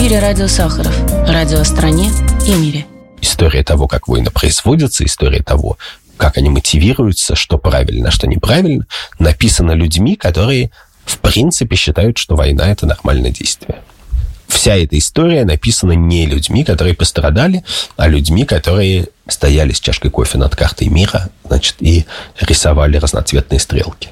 эфире радио Сахаров. Радио о стране и мире. История того, как войны производятся, история того, как они мотивируются, что правильно, а что неправильно, написана людьми, которые, в принципе, считают, что война – это нормальное действие. Вся эта история написана не людьми, которые пострадали, а людьми, которые стояли с чашкой кофе над картой мира, значит, и рисовали разноцветные стрелки.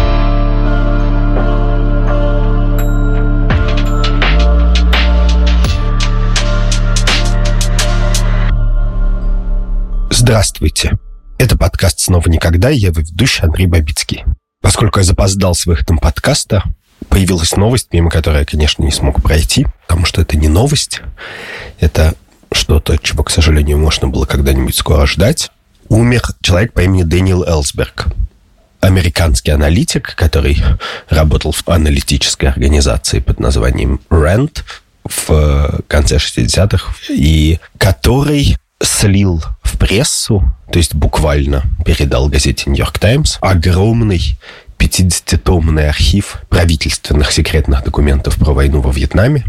Здравствуйте. Это подкаст «Снова никогда», и я его ведущий Андрей Бабицкий. Поскольку я запоздал с выходом подкаста, появилась новость, мимо которой я, конечно, не смог пройти, потому что это не новость. Это что-то, чего, к сожалению, можно было когда-нибудь скоро ждать. Умер человек по имени Дэниел Элсберг. Американский аналитик, который работал в аналитической организации под названием RAND в конце 60-х, и который слил в прессу, то есть буквально передал газете «Нью-Йорк Таймс» огромный 50-томный архив правительственных секретных документов про войну во Вьетнаме,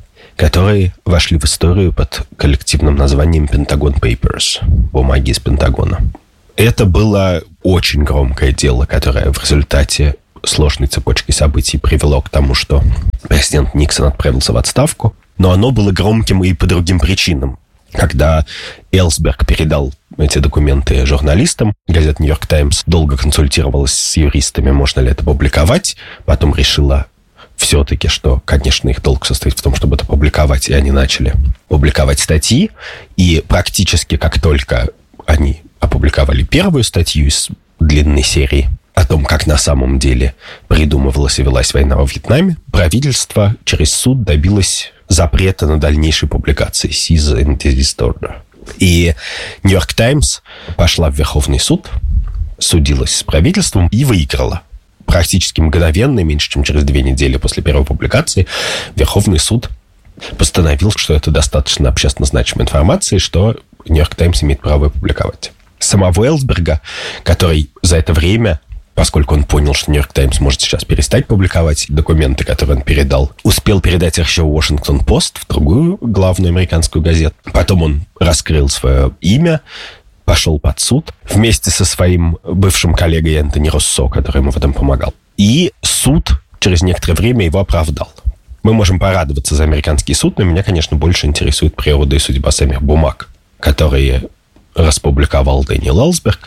которые вошли в историю под коллективным названием «Pentagon Papers» — бумаги из Пентагона. Это было очень громкое дело, которое в результате сложной цепочки событий привело к тому, что президент Никсон отправился в отставку, но оно было громким и по другим причинам. Когда Элсберг передал эти документы журналистам, газета «Нью-Йорк Таймс» долго консультировалась с юристами, можно ли это публиковать. Потом решила все-таки, что, конечно, их долг состоит в том, чтобы это публиковать, и они начали публиковать статьи. И практически как только они опубликовали первую статью из длинной серии о том, как на самом деле придумывалась и велась война во Вьетнаме, правительство через суд добилось запрета на дальнейшие публикации «Cease and Desist Order». И «Нью-Йорк Таймс» пошла в Верховный суд, судилась с правительством и выиграла. Практически мгновенно, меньше чем через 2 недели после первой публикации, Верховный суд постановил, что это достаточно общественно значимая информация, и что «Нью-Йорк Таймс» имеет право ее публиковать. Самого Элсберга, который за это время, поскольку он понял, что «Нью-Йорк Таймс» может сейчас перестать публиковать документы, которые он передал, успел передать архив «Вашингтон-Пост» в другую главную американскую газету. Потом он раскрыл свое имя, пошел под суд вместе со своим бывшим коллегой Энтони Руссо, который ему в этом помогал. И суд через некоторое время его оправдал. Мы можем порадоваться за американский суд, но меня, конечно, больше интересует природа и судьба самих бумаг, которые распубликовал Дэниел Элсберг,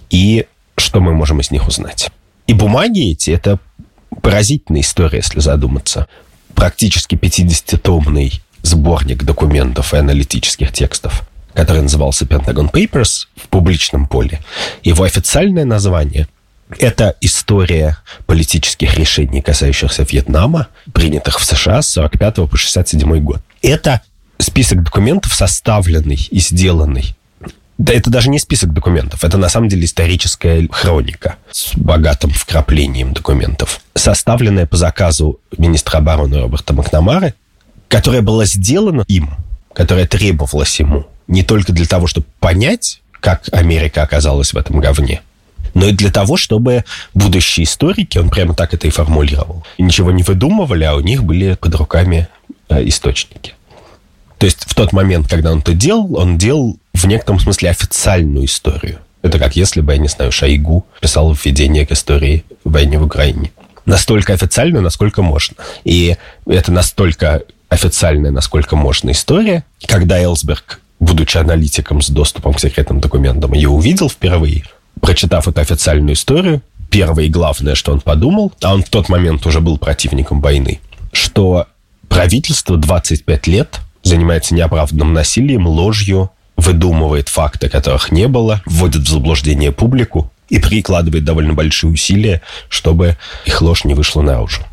и что мы можем из них узнать. И бумаги эти — это поразительная история, если задуматься. Практически 50-томный сборник документов и аналитических текстов, который назывался «Pentagon Papers» в публичном поле. Его официальное название — это история политических решений, касающихся Вьетнама, принятых в США с 45 по 67 год. Это список документов, составленный и сделанный. Да, это даже не список документов, это на самом деле историческая хроника с богатым вкраплением документов, составленная по заказу министра обороны Роберта Макнамары, которая была сделана им, которая требовалась ему не только для того, чтобы понять, как Америка оказалась в этом говне, но и для того, чтобы будущие историки, он прямо так это и формулировал, ничего не выдумывали, а у них были под руками источники. То есть в тот момент, когда он это делал, он делал в некотором смысле официальную историю. Это как если бы, я не знаю, Шойгу писал введение к истории войны в Украине. Настолько официальную, насколько можно. И это настолько официальная, насколько можно история, когда Элсберг, будучи аналитиком с доступом к секретным документам, ее увидел впервые, прочитав эту официальную историю, первое и главное, что он подумал, а он в тот момент уже был противником войны, что правительство 25 лет занимается неоправданным насилием, ложью, выдумывает факты, которых не было, вводит в заблуждение публику и прикладывает довольно большие усилия, чтобы их ложь не вышла наружу.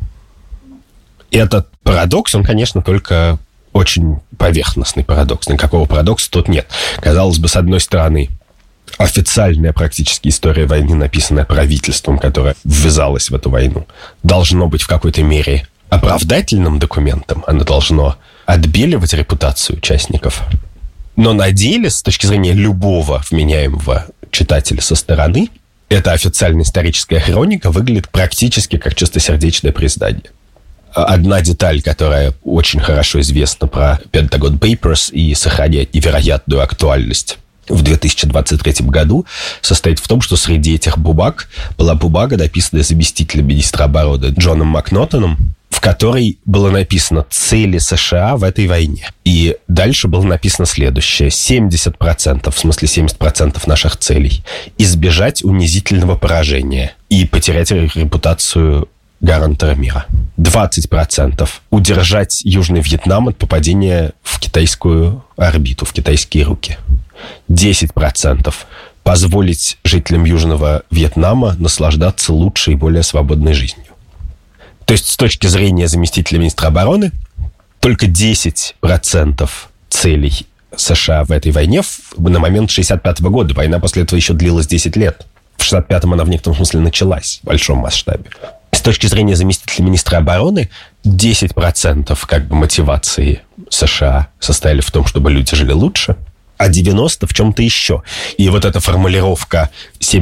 И этот парадокс, он, конечно, только очень поверхностный парадокс. Никакого парадокса тут нет. Казалось бы, с одной стороны, официальная практически история войны, написанная правительством, которое ввязалось в эту войну, должно быть в какой-то мере оправдательным документом. Оно должно отбеливать репутацию участников. Но на деле, с точки зрения любого вменяемого читателя со стороны, эта официальная историческая хроника выглядит практически как чистосердечное признание. одна деталь, которая очень хорошо известна про Pentagon Papers и сохраняет невероятную актуальность в 2023 году, состоит в том, что среди этих бумаг была бумага, написанная заместителем министра обороны Джоном Макнотоном, в которой было написано «цели США в этой войне». И дальше было написано следующее. 70%, в смысле 70% наших целей – избежать унизительного поражения и потерять репутацию гарантора мира. 20% – удержать Южный Вьетнам от попадения в китайскую орбиту, в китайские руки. 10% – позволить жителям Южного Вьетнама наслаждаться лучшей и более свободной жизнью. То есть, с точки зрения заместителя министра обороны, только 10% целей США в этой войне на момент 1965 года. Война после этого еще длилась 10 лет. В 1965-м она в некотором смысле началась в большом масштабе. С точки зрения заместителя министра обороны, 10% мотивации США состояли в том, чтобы люди жили лучше, а 90% в чем-то еще. И вот эта формулировка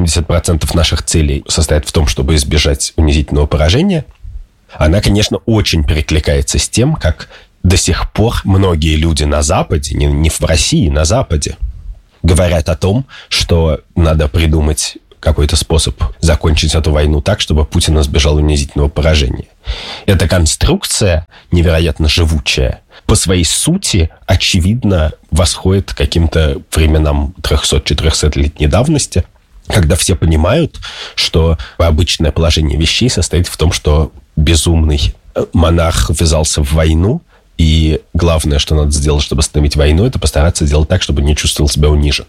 70% наших целей состоит в том, чтобы избежать унизительного поражения, она, конечно, очень перекликается с тем, как до сих пор многие люди на Западе, не в России, на Западе, говорят о том, что надо придумать какой-то способ закончить эту войну так, чтобы Путин избежал унизительного поражения. Эта конструкция, невероятно живучая, по своей сути, очевидно, восходит к каким-то временам 300-400-летней давности, когда все понимают, что обычное положение вещей состоит в том, что безумный монарх ввязался в войну, и главное, что надо сделать, чтобы остановить войну, это постараться сделать так, чтобы не чувствовал себя унижен.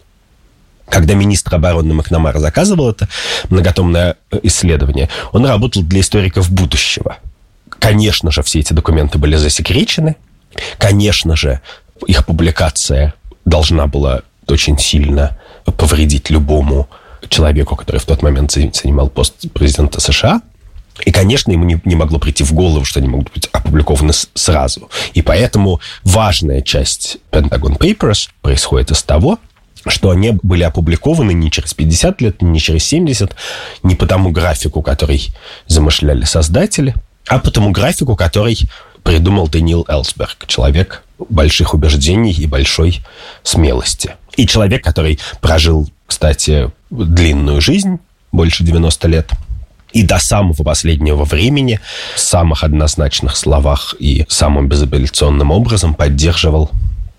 Когда министр обороны Макнамара заказывал это многотомное исследование, он работал для историков будущего. Конечно же, все эти документы были засекречены. Конечно же, их публикация должна была очень сильно повредить любому человеку, который в тот момент занимал пост президента США. И, конечно, ему не могло прийти в голову, что они могут быть опубликованы сразу. И поэтому важная часть Pentagon Papers происходит из того, что они были опубликованы не через 50 лет, не через 70, не по тому графику, который замышляли создатели, а по тому графику, который придумал Дэниел Элсберг, человек больших убеждений и большой смелости. И человек, который прожил, кстати, длинную жизнь, больше 90 лет, и до самого последнего времени в самых однозначных словах и самым безапелляционным образом поддерживал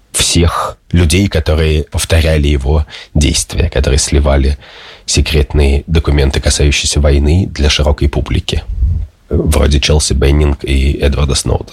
всех людей, которые повторяли его действия, которые сливали секретные документы, касающиеся войны, для широкой публики, вроде Челси Беннинг и Эдварда Сноудена.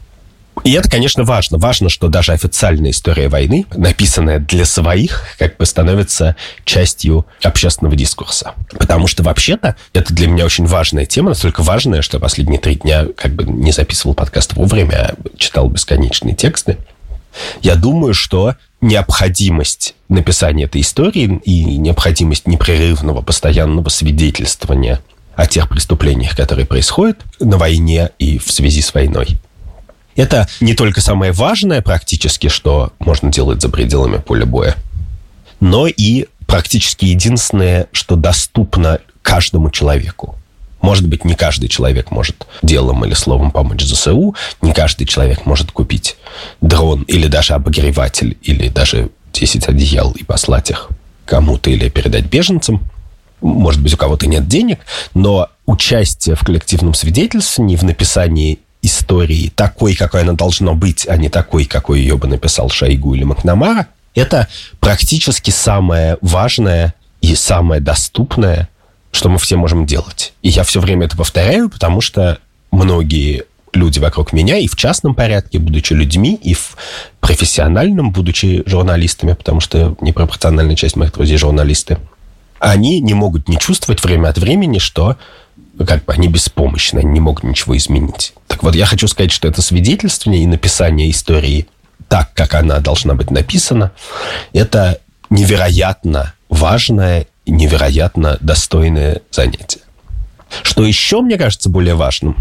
И это, конечно, важно. Важно, что даже официальная история войны, написанная для своих, становится частью общественного дискурса. Потому что, вообще-то, это для меня очень важная тема, настолько важная, что последние 3 дня не записывал подкаст вовремя, а читал бесконечные тексты. Я думаю, что необходимость написания этой истории и необходимость непрерывного, постоянного свидетельствования о тех преступлениях, которые происходят на войне и в связи с войной, это не только самое важное практически, что можно делать за пределами поля боя, но и практически единственное, что доступно каждому человеку. Может быть, не каждый человек может делом или словом помочь ЗСУ, не каждый человек может купить дрон или даже обогреватель, или даже 10 одеял и послать их кому-то или передать беженцам. Может быть, у кого-то нет денег, но участие в коллективном свидетельствовании, в написании истории такой, какой она должна быть, а не такой, какой ее бы написал Шойгу или Макнамара, это практически самое важное и самое доступное, что мы все можем делать. И я все время это повторяю, потому что многие люди вокруг меня, и в частном порядке, будучи людьми, и в профессиональном, будучи журналистами, потому что непропорциональная часть моих друзей журналисты, они не могут не чувствовать время от времени, что они беспомощны, они не могут ничего изменить. Так вот, я хочу сказать, что это свидетельствование и написание истории так, как она должна быть написана, это невероятно важное и невероятно достойное занятие. Что еще, мне кажется, более важным,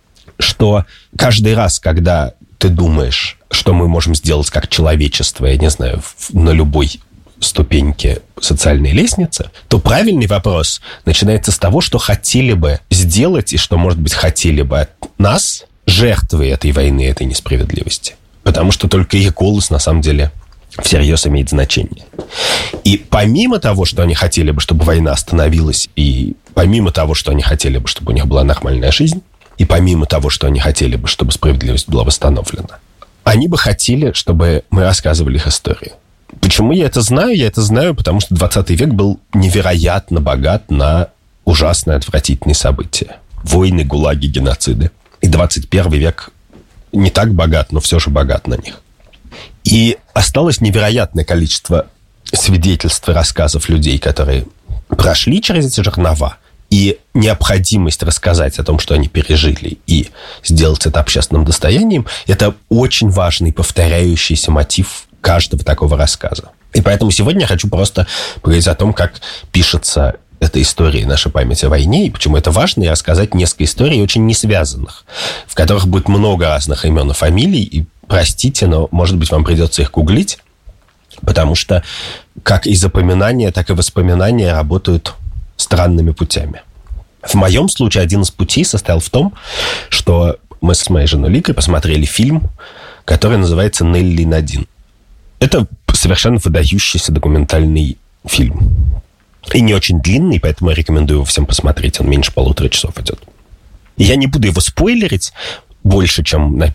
что каждый раз, когда ты думаешь, что мы можем сделать как человечество, я не знаю, на любой ступеньке социальной лестницы, то правильный вопрос начинается с того, что хотели бы сделать и что, может быть, хотели бы от нас жертвы этой войны, этой несправедливости. Потому что только их голос, на самом деле, всерьез имеет значение. И помимо того, что они хотели бы, чтобы война остановилась, и помимо того, что они хотели бы, чтобы у них была нормальная жизнь, и помимо того, что они хотели бы, чтобы справедливость была восстановлена, они бы хотели, чтобы мы рассказывали их историю. Почему я это знаю? Я это знаю, потому что 20 век был невероятно богат на ужасные, отвратительные события. Войны, гулаги, геноциды. И 21 век не так богат, но все же богат на них. И осталось невероятное количество свидетельств и рассказов людей, которые прошли через эти жернова. И необходимость рассказать о том, что они пережили, и сделать это общественным достоянием, это очень важный повторяющийся мотив каждого такого рассказа. И поэтому сегодня я хочу просто поговорить о том, как пишется эта история, наша память о войне, и почему это важно, и рассказать несколько историй очень не связанных, в которых будет много разных имен и фамилий, и простите, но, может быть, вам придется их гуглить, потому что как и запоминания, так и воспоминания работают странными путями. В моем случае один из путей состоял в том, что мы с моей женой Ликой посмотрели фильм, который называется «Нелли Надин». Это совершенно выдающийся документальный фильм. И не очень длинный, поэтому я рекомендую его всем посмотреть. Он меньше 1,5 часа идет. И я не буду его спойлерить больше, чем